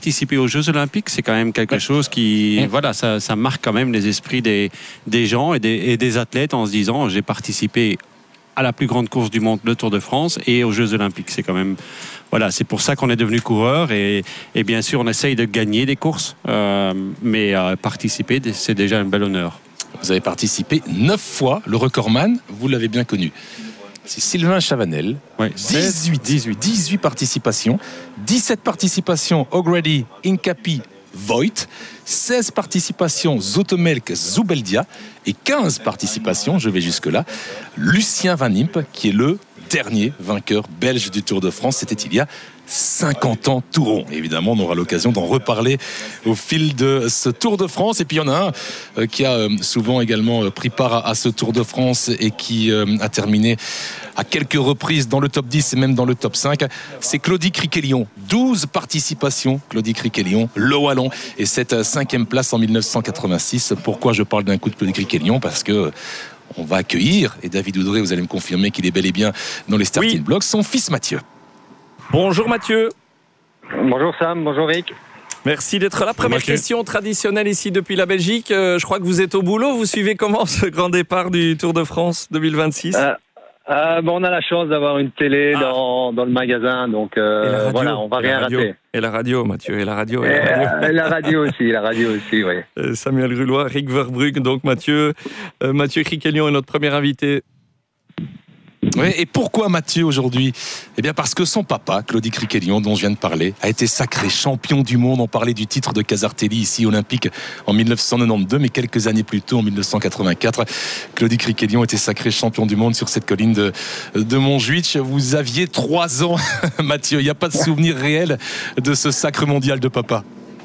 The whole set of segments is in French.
participer aux Jeux Olympiques, c'est quand même quelque chose qui, voilà, ça marque quand même les esprits des gens et des athlètes en se disant, j'ai participé à la plus grande course du monde, le Tour de France, et aux Jeux Olympiques. C'est quand même, voilà, c'est pour ça qu'on est devenu coureur et bien sûr, on essaye de gagner des courses, mais participer, c'est déjà un bel honneur. Vous avez participé 9 fois, le recordman, vous l'avez bien connu. C'est Sylvain Chavanel, ouais, 18 participations, 17 participations O'Grady, Incapi, Voigt, 16 participations Zotemelk, Zubeldia et 15 participations, je vais jusque-là, Lucien Van Impe, qui est le dernier vainqueur belge du Tour de France. C'était il y a 50 ans tout rond. Évidemment, on aura l'occasion d'en reparler au fil de ce Tour de France. Et puis, il y en a un qui a souvent également pris part à ce Tour de France et qui a terminé à quelques reprises dans le top 10 et même dans le top 5. C'est Claudie Criquelion. 12 participations, Claudie Criquelion, le Wallon. Et cette 5e place en 1986. Pourquoi je parle d'un coup de Claudie Criquelion? Parce que on va accueillir, et David Oudré, vous allez me confirmer qu'il est bel et bien dans les starting blocks, son fils Mathieu. Bonjour Mathieu. Bonjour Sam, bonjour Rick. Merci d'être là. Première question traditionnelle ici depuis la Belgique. Je crois que vous êtes au boulot. Vous suivez comment ce grand départ du Tour de France 2026 ? On a la chance d'avoir une télé dans le magasin, donc voilà, on va rien rater. Et la radio, Mathieu, et la radio. La radio aussi, oui. Samuel Rulois, Rick Verbrugge, donc Mathieu Criquelion est notre premier invité. Oui, et pourquoi Mathieu aujourd'hui? Eh bien parce que son papa, Claudie Criquelion, dont je viens de parler, a été sacré champion du monde. On parlait du titre de Casartelli ici olympique en 1992, mais quelques années plus tôt, en 1984, Claudie Criquelion était sacré champion du monde sur cette colline de Montjuich. Vous aviez 3 ans, Mathieu. Il n'y a pas de souvenir réel de ce sacre mondial de papa?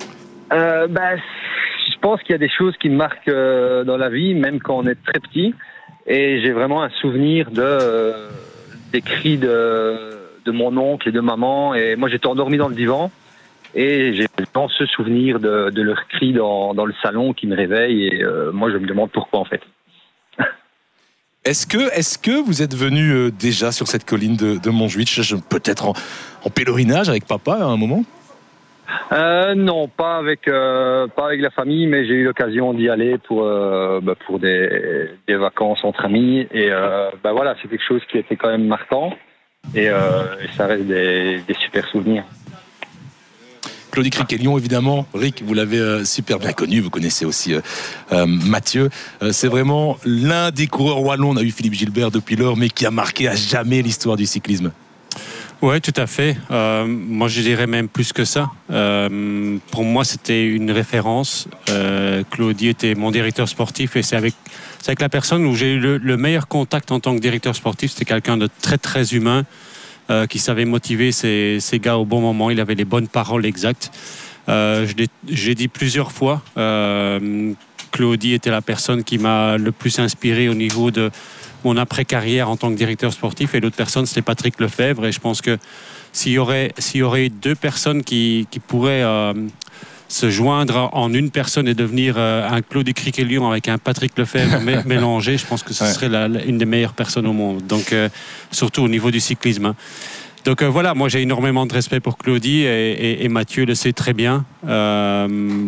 Je pense qu'il y a des choses qui me marquent dans la vie, même quand on est très petit. Et j'ai vraiment un souvenir des cris de mon oncle et de maman. Et moi, j'étais endormi dans le divan. Et j'ai vraiment ce souvenir de leurs cris dans le salon qui me réveille. Et moi, je me demande pourquoi, en fait. Est-ce que vous êtes venu déjà sur cette colline de Montjuich, peut-être en pèlerinage avec papa à un moment? Non, pas avec la famille, mais j'ai eu l'occasion d'y aller pour des vacances entre amis. Et voilà, c'est quelque chose qui était quand même marquant. Et ça reste des super souvenirs. Claudie Criquelion, évidemment. Rick, vous l'avez super bien connu. Vous connaissez aussi Mathieu. C'est vraiment l'un des coureurs wallons. On a eu Philippe Gilbert depuis lors, mais qui a marqué à jamais l'histoire du cyclisme. Oui, tout à fait. Moi, je dirais même plus que ça. Pour moi, c'était une référence. Claudie était mon directeur sportif et c'est avec la personne où j'ai eu le meilleur contact en tant que directeur sportif. C'était quelqu'un de très, très humain qui savait motiver ses gars au bon moment. Il avait les bonnes paroles exactes. J'ai dit plusieurs fois, Claudie était la personne qui m'a le plus inspiré au niveau de mon après-carrière en tant que directeur sportif, et l'autre personne, c'était Patrick Lefebvre. Et je pense que s'il y aurait eu 2 personnes qui pourraient se joindre en une personne et devenir un Claudie Criquelion avec un Patrick Lefebvre mélangé, je pense que ce serait une des meilleures personnes au monde. Donc, surtout au niveau du cyclisme. Hein. Donc voilà, moi j'ai énormément de respect pour Claudie et Mathieu le sait très bien. Ça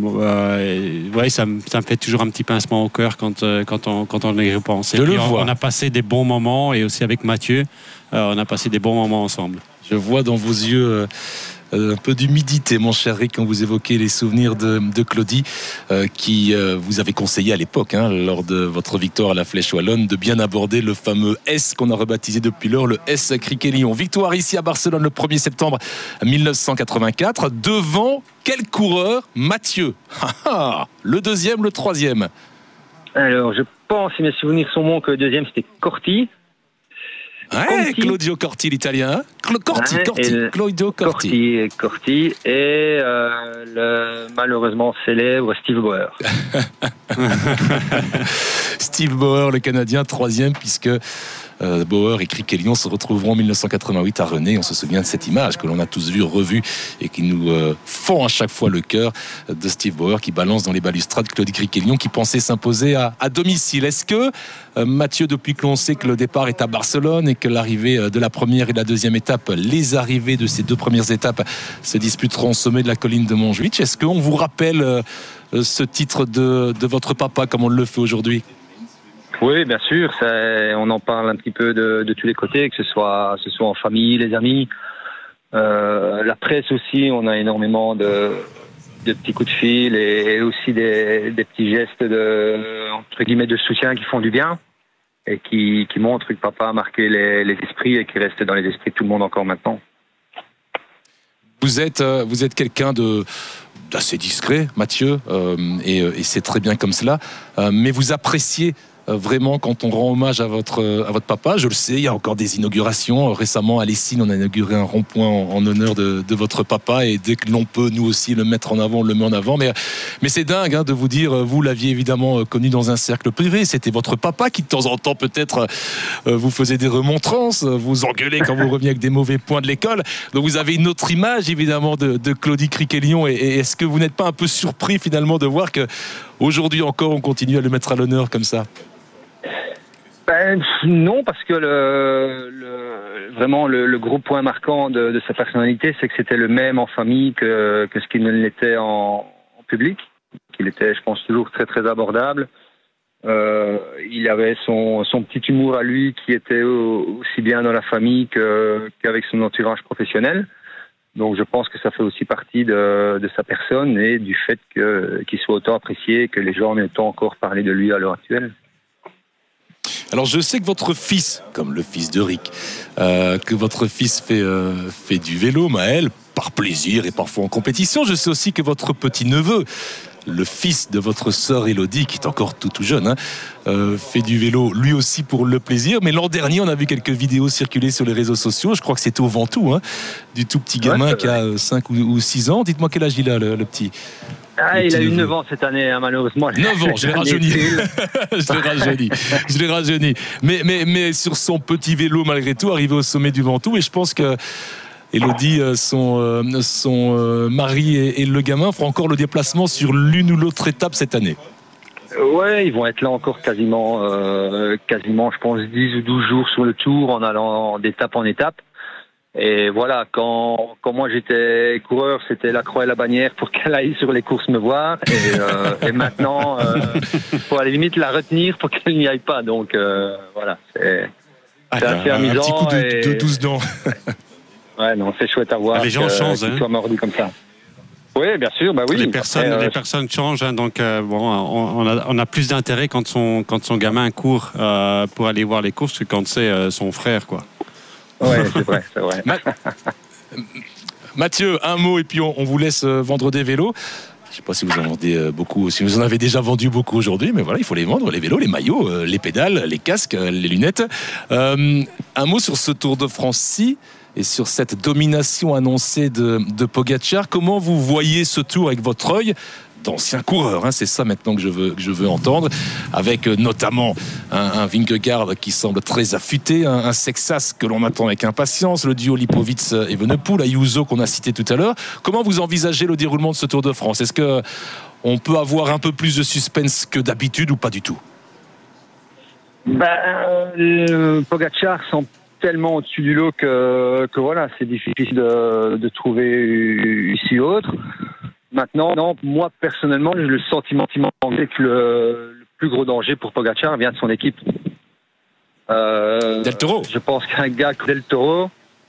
me fait toujours un petit pincement au cœur quand on y repense. On a passé des bons moments, et aussi avec Mathieu, on a passé des bons moments ensemble. Je vois dans vos yeux un peu d'humidité, mon cher Rick, quand vous évoquez les souvenirs de Claudie, qui vous avait conseillé à l'époque, lors de votre victoire à la Flèche Wallonne, de bien aborder le fameux S qu'on a rebaptisé depuis lors, le S Criquelion. Victoire ici à Barcelone le 1er septembre 1984, devant quel coureur? Mathieu. Le deuxième, le troisième? Alors, je pense, si mes souvenirs sont bons, que le deuxième, c'était Corti. Ouais, Claudio Corti, l'italien. Claudio Corti. Corti et le malheureusement célèbre Steve Bauer. Steve Bauer, le Canadien, troisième, puisque Bauer et Criquelion se retrouveront en 1988 à René. On se souvient de cette image que l'on a tous vue, revue et qui nous fend à chaque fois le cœur de Steve Bauer qui balance dans les balustrades Claudie Criquelion qui pensait s'imposer à domicile. Est-ce que Mathieu, depuis que l'on sait que le départ est à Barcelone et que l'arrivée de la première et de la deuxième étape, les arrivées de ces deux premières étapes se disputeront au sommet de la colline de Montjuïc, est-ce qu'on vous rappelle ce titre de votre papa comme on le fait aujourd'hui? Oui, bien sûr. On en parle un petit peu de tous les côtés, que ce soit en famille, les amis, la presse aussi. On a énormément de petits coups de fil et aussi des petits gestes entre guillemets de soutien qui font du bien et qui montrent que papa a marqué les esprits et qui reste dans les esprits de tout le monde encore maintenant. Vous êtes quelqu'un d'assez discret, Mathieu, et c'est très bien comme cela. Mais vous appréciez vraiment quand on rend hommage à votre papa. Je le sais, il y a encore des inaugurations. Récemment, à Lessines, on a inauguré un rond-point en honneur de votre papa. Et dès que l'on peut, nous aussi, le mettre en avant, on le met en avant. Mais c'est dingue hein, de vous dire, vous l'aviez évidemment connu dans un cercle privé. C'était votre papa qui, de temps en temps, peut-être, vous faisait des remontrances, vous engueulait quand vous reveniez avec des mauvais points de l'école. Donc vous avez une autre image, évidemment, de Claudie Criquelion. Et est-ce que vous n'êtes pas un peu surpris, finalement, de voir qu'aujourd'hui encore, on continue à le mettre à l'honneur comme ça? Non, parce que vraiment le gros point marquant de sa personnalité, c'est que c'était le même en famille que ce qu'il ne l'était en public. Qu'il était, je pense, toujours très très abordable. Il avait son petit humour à lui qui était aussi bien dans la famille qu'avec son entourage professionnel. Donc je pense que ça fait aussi partie de sa personne et du fait qu'il soit autant apprécié, que les gens en aient autant encore parlé de lui à l'heure actuelle. Alors je sais que votre fils, comme le fils de Rick, que votre fils fait du vélo, Maël, par plaisir et parfois en compétition. Je sais aussi que votre petit-neveu, le fils de votre sœur Élodie, qui est encore tout jeune, hein, fait du vélo lui aussi pour le plaisir. Mais l'an dernier, on a vu quelques vidéos circuler sur les réseaux sociaux. Je crois que c'était au Ventoux, hein, du tout petit gamin qui a 5 ou 6 ans. Dites-moi quel âge il a, le petit. Il a eu 9 ans cette année, hein, malheureusement. 9 ans, je l'ai rajeuni. Je l'ai rajeuni. Mais sur son petit vélo, malgré tout, arrivé au sommet du Ventoux. Et je pense que Élodie, son mari et le gamin feront encore le déplacement sur l'une ou l'autre étape cette année. Ouais, ils vont être là encore quasiment, je pense, 10 ou 12 jours sur le tour en allant d'étape en étape. Et voilà, quand moi j'étais coureur, c'était la croix et la bannière pour qu'elle aille sur les courses me voir. Et maintenant, faut à la limite la retenir pour qu'elle n'y aille pas. Donc voilà, c'est assez amusant. Un petit coup de 12 dents. Ouais, non, c'est chouette à voir. Les gens changent, hein. Soit mordu comme ça. Oui, bien sûr, bah oui. Les personnes changent, hein, donc on a plus d'intérêt quand son gamin court pour aller voir les courses que quand c'est son frère, quoi. Ouais, c'est vrai. Mathieu, un mot et puis on vous laisse vendre des vélos. Je ne sais pas si vous en vendez beaucoup, si vous en avez déjà vendu beaucoup aujourd'hui, mais voilà, il faut les vendre, les vélos, les maillots, les pédales, les casques, les lunettes. Un mot sur ce Tour de France-ci et sur cette domination annoncée de Pogačar. Comment vous voyez ce tour avec votre œil d'ancien coureur, hein, c'est ça maintenant que je veux entendre, avec notamment un Vingegaard qui semble très affûté, un Sexas que l'on attend avec impatience, le duo Lipovic-Evenepoel, Ayuso qu'on a cité tout à l'heure. Comment vous envisagez le déroulement de ce Tour de France? Est-ce que on peut avoir un peu plus de suspense que d'habitude ou pas du tout? Pogačar semble tellement au-dessus du lot que voilà, c'est difficile de trouver ici autre. Maintenant, non, moi personnellement, j'ai le sentiment que le plus gros danger pour Pogačar vient de son équipe. Del Toro. Je pense qu'un gars comme Del Toro,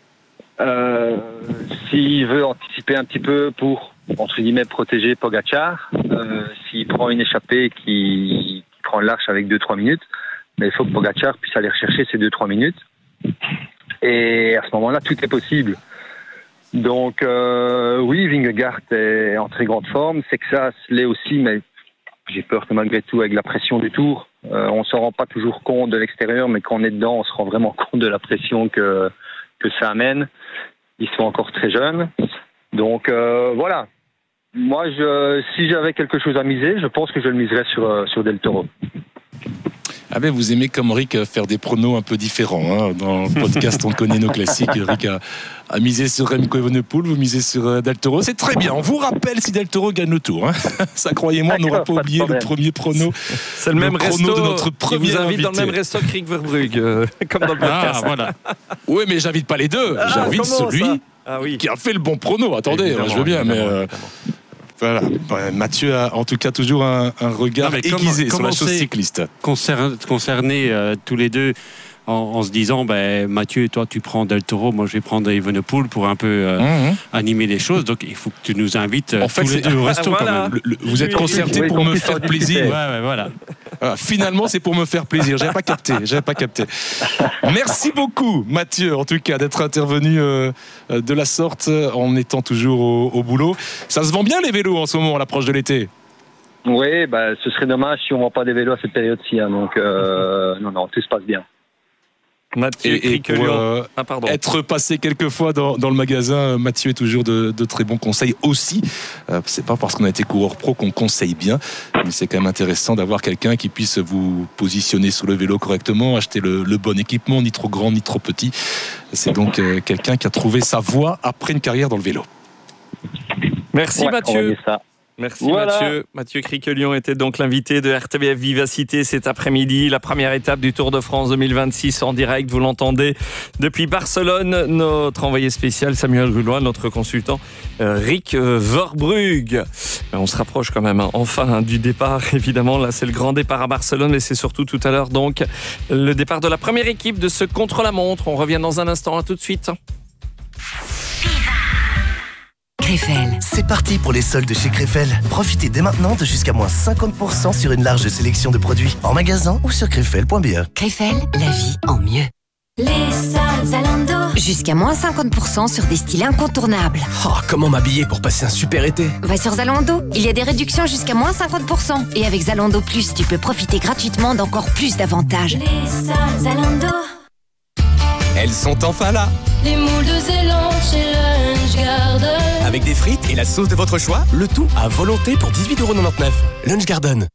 s'il veut anticiper un petit peu pour, entre guillemets, protéger Pogačar, s'il prend une échappée qui prend l'arche avec 2-3 minutes, mais il faut que Pogačar puisse aller rechercher ces 2-3 minutes. Et à ce moment-là, tout est possible. Donc oui, Vingegaard est en très grande forme, Sexas l'est aussi, mais j'ai peur que malgré tout, avec la pression du Tour, on ne s'en rend pas toujours compte de l'extérieur, mais quand on est dedans, on se rend vraiment compte de la pression que ça amène. Ils sont encore très jeunes. Donc voilà, moi, si j'avais quelque chose à miser, je pense que je le miserais sur Del Toro. Ah ben vous aimez comme Rick faire des pronos un peu différents. Hein. Dans le podcast, on connaît nos classiques. Rick a misé sur Remco Evenepoel, vous misez sur Del Toro. C'est très bien. On vous rappelle si Del Toro gagne le Tour. Hein. Ça, croyez-moi, on n'aura pas oublié le premier prono. C'est le même resto de notre premier vous invite invité. dans le même resto que Rick Verbrugge, comme dans le podcast. Ah, voilà. Oui, mais j'invite pas les deux. J'invite celui qui a fait le bon prono. Attendez, Évidemment, je veux bien, mais... Voilà. Mathieu a en tout cas toujours un regard aiguisé sur la chose cycliste. Concernés tous les deux en se disant Mathieu, toi tu prends Del Toro, moi je vais prendre Evenepoel pour un peu animer les choses. Donc il faut que tu nous invites en fait, tous les deux au resto quand même. Vous êtes concerté pour me faire plaisir. Ouais, voilà. Finalement, c'est pour me faire plaisir. J'avais pas capté. Merci beaucoup, Mathieu, en tout cas, d'être intervenu de la sorte en étant toujours au boulot. Ça se vend bien les vélos en ce moment à l'approche de l'été? Oui, ce serait dommage si on ne vend pas des vélos à cette période-ci. Hein, donc, non, tout se passe bien. Mathieu et pour être passé quelques fois dans le magasin, Mathieu est toujours de très bons conseils aussi. C'est pas parce qu'on a été coureur pro qu'on conseille bien, mais c'est quand même intéressant d'avoir quelqu'un qui puisse vous positionner sur le vélo correctement, acheter le bon équipement, ni trop grand ni trop petit. C'est donc quelqu'un qui a trouvé sa voie après une carrière dans le vélo. Merci Mathieu. Merci voilà. Mathieu Criquelion était donc l'invité de RTBF Vivacité cet après-midi. La première étape du Tour de France 2026 en direct, vous l'entendez depuis Barcelone. Notre envoyé spécial Samuel Rulois, notre consultant Rick Verbrugge. On se rapproche quand même enfin du départ, évidemment. Là, c'est le grand départ à Barcelone, mais c'est surtout tout à l'heure donc le départ de la première équipe de ce contre-la-montre. On revient dans un instant, à tout de suite. Krefel. C'est parti pour les soldes chez Krefel. Profitez dès maintenant de jusqu'à moins 50% sur une large sélection de produits en magasin ou sur krefel.be. Krefel, la vie en mieux. Les soldes Zalando. Jusqu'à moins 50% sur des styles incontournables. Oh, comment m'habiller pour passer un super été? Va sur Zalando, il y a des réductions jusqu'à moins 50%. Et avec Zalando Plus, tu peux profiter gratuitement d'encore plus d'avantages. Les soldes Zalando. Elles sont enfin là. Les moules de Zélande chez Lunch Garden. Avec des frites et la sauce de votre choix, le tout à volonté pour 18,99 €. Lunch Garden.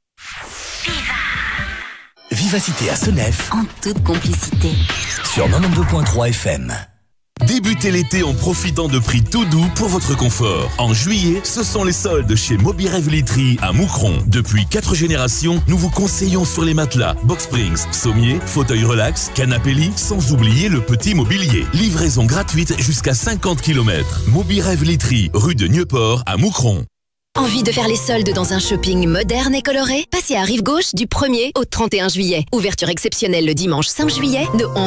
Vivacité à Senef. En toute complicité. Sur 92.3 FM. Débutez l'été en profitant de prix tout doux pour votre confort. En juillet, ce sont les soldes chez Mobirêve Literie à Moucron. Depuis 4 générations, nous vous conseillons sur les matelas, box springs, sommiers, fauteuils relax, canapé lit, sans oublier le petit mobilier. Livraison gratuite jusqu'à 50 km. Mobirêve Literie, rue de Nieuport à Moucron. Envie de faire les soldes dans un shopping moderne et coloré? Passez à Rive Gauche du 1er au 31 juillet. Ouverture exceptionnelle le dimanche 5 juillet de 11